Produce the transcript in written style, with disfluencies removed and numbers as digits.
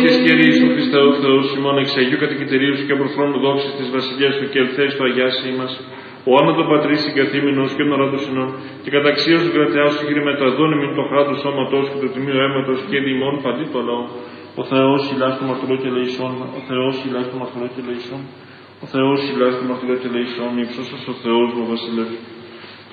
και σκερής ο Χριστέ ο Θεός ημών εξ Αγίου Κατοικητηρίου σου και προθρόνου δόξης της βασιλείας του και ελθέης του αγιάσει μας. Ο άνατο πατρίς συγκαθήμενος και ονοράτος συνών και καταξίως του κρατεάς σου Κύριε μεταδών ημίν το χάτου σώματος και το τιμίο αίματος και ημών παντί το λαό. Ο Θεός ηλάς του μαρτυρό και λεησόν, ο Θεός ηλάς του μαρτυρό και λεησόν, ο Θεός ηλάς του μαρτυρό και λεησόν, υψώσος ο Θεός μου βασιλεύει.